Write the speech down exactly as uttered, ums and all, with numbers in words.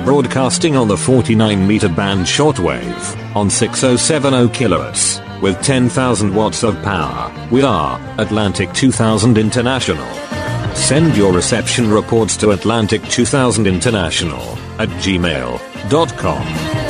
Broadcasting on the forty-nine meter band shortwave on six thousand seventy kilohertz with ten thousand watts of power. We are Atlantic two thousand International. Send your reception reports to Atlantic two thousand International at gmail dot com.